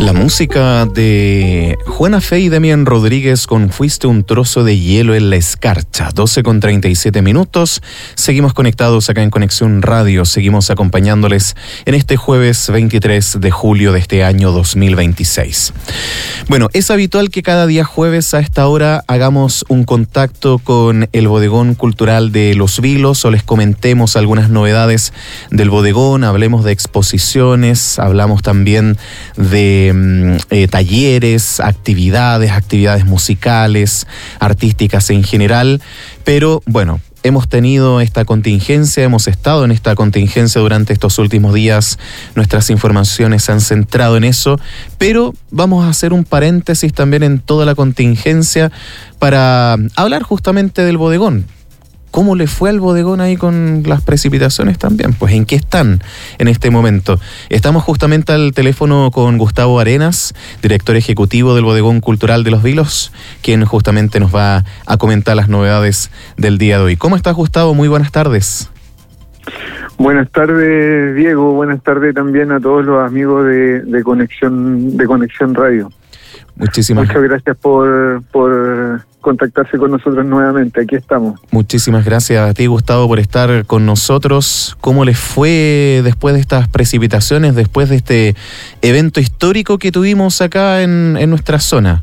La música de Juana Fe y Demian Rodríguez con Fuiste un trozo de hielo en la escarcha. 12:37. Seguimos conectados acá en Conexión Radio. Seguimos acompañándoles en este jueves 23 de julio de este año 2026. Bueno, es habitual que cada día jueves a esta hora hagamos un contacto con el Bodegón Cultural de Los Vilos o les comentemos algunas novedades del bodegón, hablemos de exposiciones, hablamos también de talleres, actividades musicales, artísticas en general, pero bueno, hemos tenido esta contingencia, hemos estado en esta contingencia durante estos últimos días, nuestras informaciones se han centrado en eso, pero vamos a hacer un paréntesis también en toda la contingencia para hablar justamente del bodegón. ¿Cómo le fue al bodegón ahí con las precipitaciones también? Pues ¿en qué están en este momento? Estamos justamente al teléfono con Gustavo Arenas, director ejecutivo del Bodegón Cultural de Los Vilos, quien justamente nos va a comentar las novedades del día de hoy. ¿Cómo estás, Gustavo? Muy buenas tardes. Buenas tardes, Diego. Buenas tardes también a todos los amigos de Conexión Radio. Muchas gracias por contactarse con nosotros nuevamente. Aquí estamos. Muchísimas gracias a ti, Gustavo, por estar con nosotros. ¿Cómo les fue después de estas precipitaciones, después de este evento histórico que tuvimos acá en nuestra zona?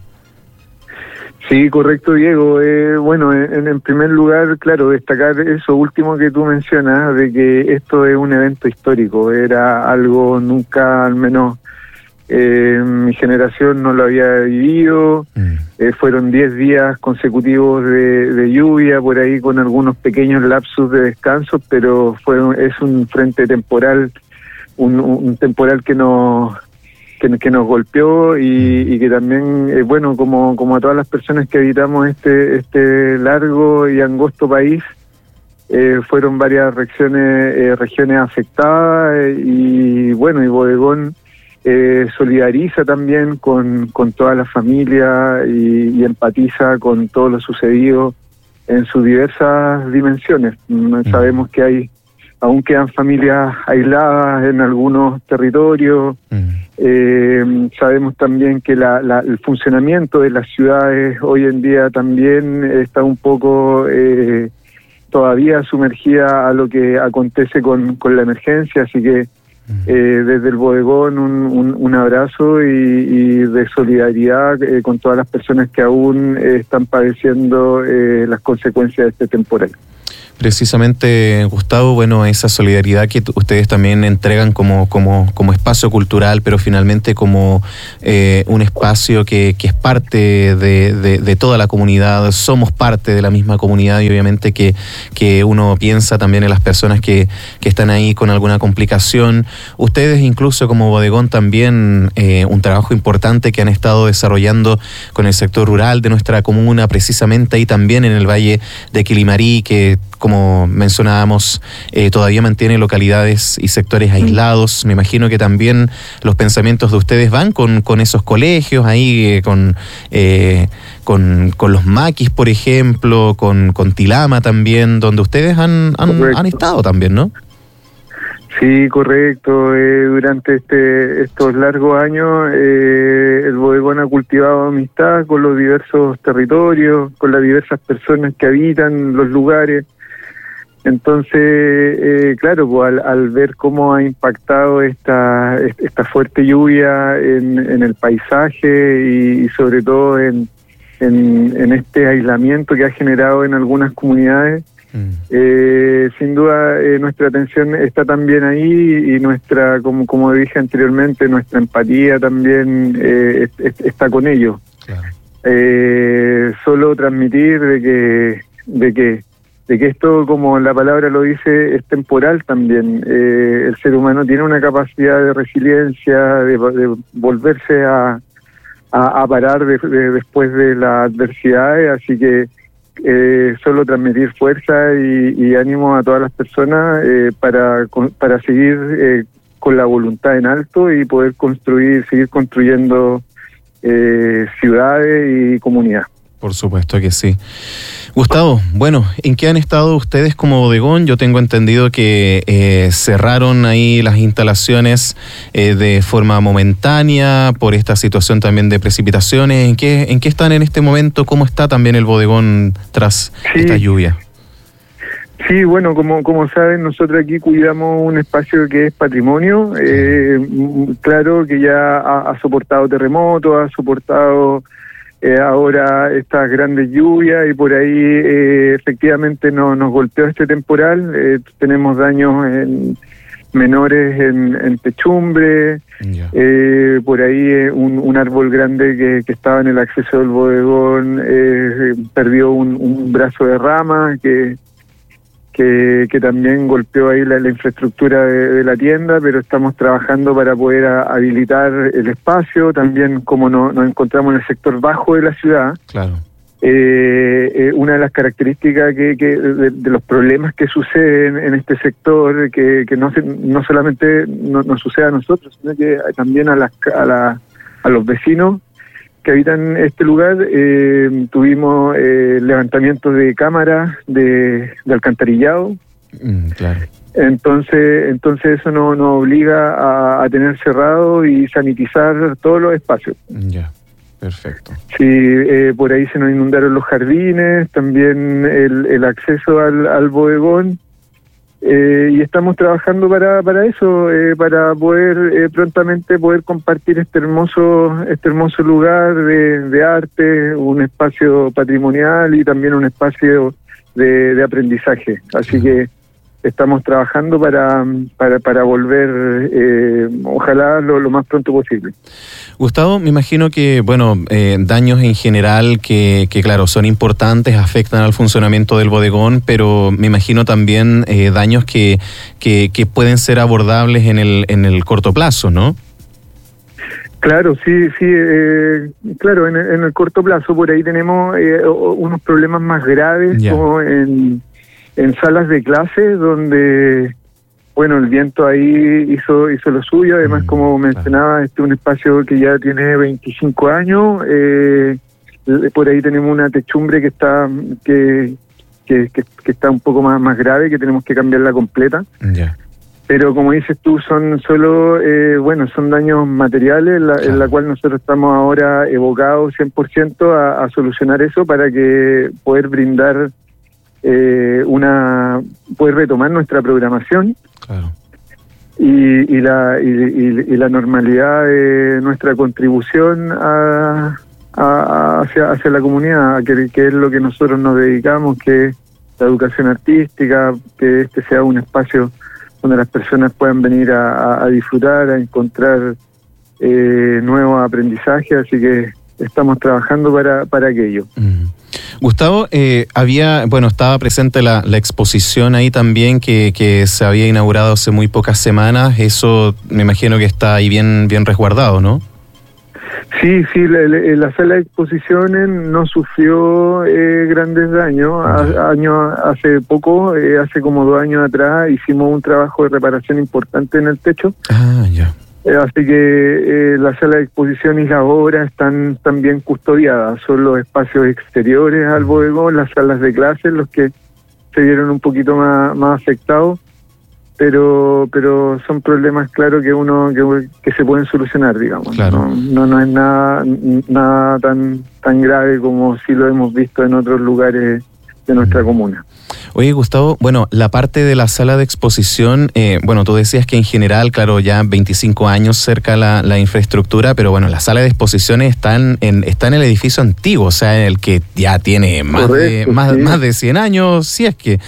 Sí, correcto, Diego. Bueno, en primer lugar, claro, destacar eso último que tú mencionas, de que esto es un evento histórico. Era algo nunca, al menos mi generación no lo había vivido. Fueron 10 días consecutivos de lluvia, por ahí con algunos pequeños lapsus de descanso, pero es un frente temporal, un temporal que nos golpeó y que también, bueno, como a todas las personas que habitamos este largo y angosto país, fueron varias regiones afectadas y bueno, y Bodegón solidariza también con toda la familia y empatiza con todo lo sucedido en sus diversas dimensiones. Sabemos que aún quedan familias aisladas en algunos territorios. Sabemos también que el funcionamiento de las ciudades hoy en día también está un poco todavía sumergida a lo que acontece con la emergencia, así que desde el bodegón un abrazo y de solidaridad con todas las personas que aún están padeciendo las consecuencias de este temporal. Precisamente, Gustavo, bueno, esa solidaridad que ustedes también entregan como espacio cultural, pero finalmente como un espacio que es parte de toda la comunidad, somos parte de la misma comunidad y obviamente que uno piensa también en las personas que están ahí con alguna complicación. Ustedes incluso como bodegón también un trabajo importante que han estado desarrollando con el sector rural de nuestra comuna, precisamente ahí también en el Valle de Quilimarí, que como mencionábamos, todavía mantiene localidades y sectores aislados. Me imagino que también los pensamientos de ustedes van con esos colegios ahí, con los maquis, por ejemplo, con Tilama también, donde ustedes han estado también, ¿no? Sí, correcto. Durante estos largos años el bodegón ha cultivado amistad con los diversos territorios, con las diversas personas que habitan los lugares. Entonces, claro, pues, al ver cómo ha impactado esta fuerte lluvia en el paisaje y sobre todo en este aislamiento que ha generado en algunas comunidades, sin duda nuestra atención está también ahí y nuestra, como dije anteriormente, nuestra empatía también está con ellos. Claro. Solo transmitir de que esto, como la palabra lo dice, es temporal también. El ser humano tiene una capacidad de resiliencia, de volverse a parar después de las adversidades, así que solo transmitir fuerza y ánimo a todas las personas para seguir con la voluntad en alto y poder seguir construyendo ciudades y comunidad. Por supuesto que sí. Gustavo, bueno, ¿en qué han estado ustedes como bodegón? Yo tengo entendido que cerraron ahí las instalaciones de forma momentánea por esta situación también de precipitaciones. ¿En qué están en este momento? ¿Cómo está también el bodegón tras esta lluvia? Sí, bueno, como saben, nosotros aquí cuidamos un espacio que es patrimonio. Claro que ya ha soportado terremotos, ha soportado ahora estas grandes lluvias y por ahí efectivamente nos golpeó este temporal. Tenemos daños menores en techumbre, por ahí un árbol grande que estaba en el acceso del bodegón perdió un brazo de rama que también golpeó ahí la infraestructura de la tienda, pero estamos trabajando para poder habilitar el espacio. También, como nos encontramos en el sector bajo de la ciudad, claro. Una de las características de los problemas que suceden en este sector, que no solamente nos sucede a nosotros, sino que también a los vecinos que habitan este lugar, tuvimos levantamientos de cámaras de alcantarillado. Claro. Entonces eso nos obliga a tener cerrado y sanitizar todos los espacios. Ya, perfecto. Sí, por ahí se nos inundaron los jardines, también el acceso al bodegón. Y estamos trabajando para eso, para poder prontamente poder compartir este hermoso lugar de arte, un espacio patrimonial y también un espacio de aprendizaje. Así que estamos trabajando para volver, ojalá lo más pronto posible. Gustavo, me imagino que, daños en general que claro, son importantes, afectan al funcionamiento del bodegón, pero me imagino también daños que pueden ser abordables en el corto plazo, ¿no? Claro, sí, claro, en el corto plazo por ahí tenemos unos problemas más graves, como en salas de clase, donde el viento ahí hizo lo suyo. Además, como mencionaba, este es un espacio que ya tiene 25 años. Por ahí tenemos una techumbre que está un poco más grave, que tenemos que cambiarla completa. Pero como dices tú, son solo son daños materiales, en la cual nosotros estamos ahora evocados 100% a solucionar eso para que poder brindar poder retomar nuestra programación. Claro. Y la normalidad de nuestra contribución hacia la comunidad, que es lo que nosotros nos dedicamos, que es la educación artística, que este sea un espacio donde las personas puedan venir a disfrutar, a encontrar nuevos aprendizajes, así que estamos trabajando para aquello. Gustavo, estaba presente la exposición ahí también que se había inaugurado hace muy pocas semanas. Eso me imagino que está ahí bien resguardado, ¿no? Sí, la sala de exposiciones no sufrió grandes daños. Hace poco, hace como 2 años atrás, hicimos un trabajo de reparación importante en el techo. Ya. Así que la sala de exposición y las obras están bien custodiadas. Son los espacios exteriores al bodegón, las salas de clases, los que se vieron un poquito más afectados. Pero son problemas, claro, que se pueden solucionar, digamos. Claro. No es nada tan grave como si lo hemos visto en otros lugares de nuestra comuna. Oye, Gustavo, la parte de la sala de exposición, tú decías que en general, claro, ya 25 años cerca la infraestructura, pero la sala de exposiciones está en el edificio antiguo, o sea, en el que ya tiene más de 100 años, si es que...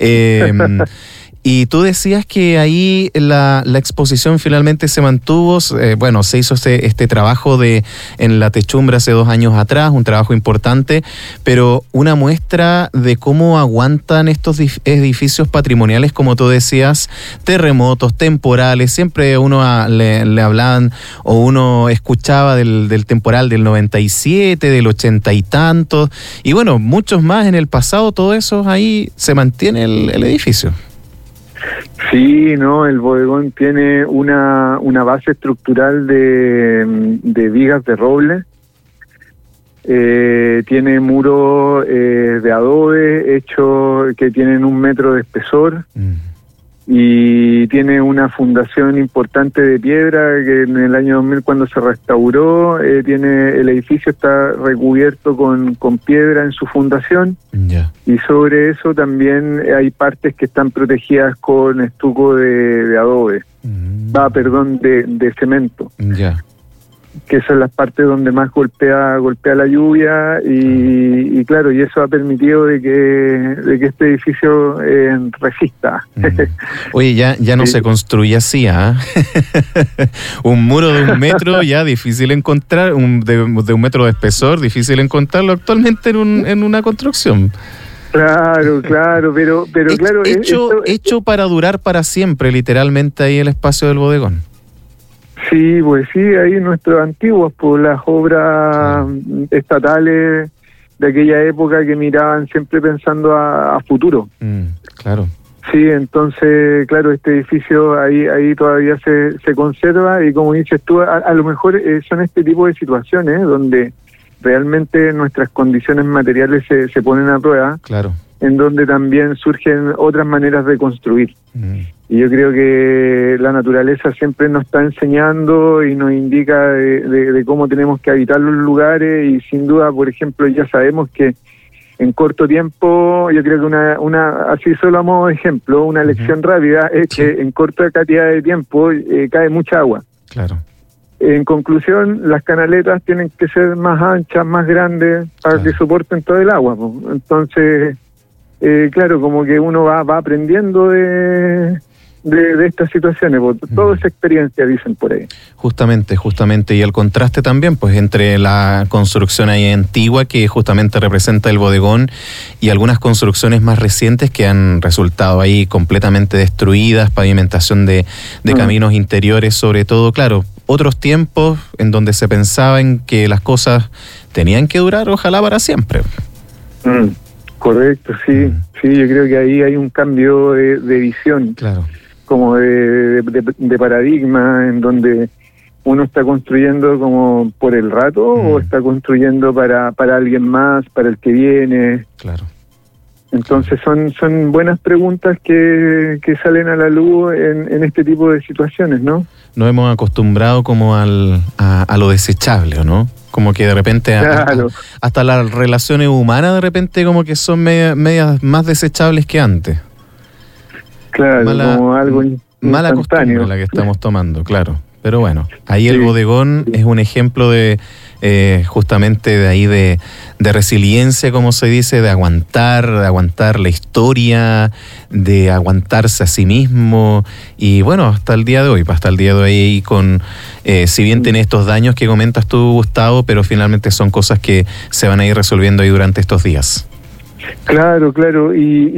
Y tú decías que ahí la exposición finalmente se mantuvo, se hizo este trabajo en la techumbre hace 2 años atrás, un trabajo importante, pero una muestra de cómo aguantan estos edificios patrimoniales, como tú decías, terremotos, temporales. Siempre uno le hablaban o uno escuchaba del temporal del 97, del 80 y tantos, y muchos más en el pasado. Todo eso ahí se mantiene el edificio. Sí, el bodegón tiene una base estructural de vigas de roble. Tiene muros de adobe hechos que tienen 1 metro de espesor. Y tiene una fundación importante de piedra que en el año 2000, cuando se restauró, el edificio está recubierto con piedra en su fundación. Yeah. Y sobre eso también hay partes que están protegidas con estuco de adobe, de cemento. Yeah. Que son las partes donde más golpea la lluvia y claro, y eso ha permitido de que este edificio resista. Oye, ya no se construye así, ¿ah? Un muro de 1 metro ya difícil encontrar, de 1 metro de espesor, difícil encontrarlo actualmente en una construcción. Claro, pero claro, hecho para durar para siempre, literalmente ahí el espacio del bodegón. Sí, pues sí, ahí nuestros antiguos, pues las obras estatales de aquella época que miraban siempre pensando a futuro. Claro. Sí, entonces, claro, este edificio ahí todavía se conserva y como dices tú, a lo mejor son este tipo de situaciones donde realmente nuestras condiciones materiales se ponen a prueba. Claro. En donde también surgen otras maneras de construir. Y yo creo que la naturaleza siempre nos está enseñando y nos indica de cómo tenemos que habitar los lugares y sin duda, por ejemplo, ya sabemos que en corto tiempo, yo creo que así solo a modo de ejemplo, una lección rápida es que en corta cantidad de tiempo cae mucha agua. Claro. En conclusión, las canaletas tienen que ser más anchas, más grandes, para que soporten todo el agua. Entonces, claro, como que uno va aprendiendo de estas situaciones, toda esa experiencia, dicen por ahí. Justamente, y el contraste también, pues, entre la construcción ahí antigua, que justamente representa el bodegón, y algunas construcciones más recientes que han resultado ahí completamente destruidas, pavimentación de caminos interiores, sobre todo, claro, otros tiempos en donde se pensaba en que las cosas tenían que durar, ojalá para siempre. Correcto, sí, yo creo que ahí hay un cambio de visión, claro, como de paradigma, en donde uno está construyendo como por el rato o está construyendo para alguien más, para el que viene. Claro. Entonces son buenas preguntas que salen a la luz en este tipo de situaciones, ¿no? Nos hemos acostumbrado como a lo desechable, ¿no? Como que de repente hasta las relaciones humanas de repente como que son medias más desechables que antes. Claro, como algo mala costumbre la que estamos tomando, claro. Pero bueno, ahí el bodegón es un ejemplo de justamente de ahí de resiliencia, como se dice, de aguantar la historia, de aguantarse a sí mismo y bueno, hasta el día de hoy con, si bien tiene estos daños que comentas tú, Gustavo, pero finalmente son cosas que se van a ir resolviendo ahí durante estos días. Claro, y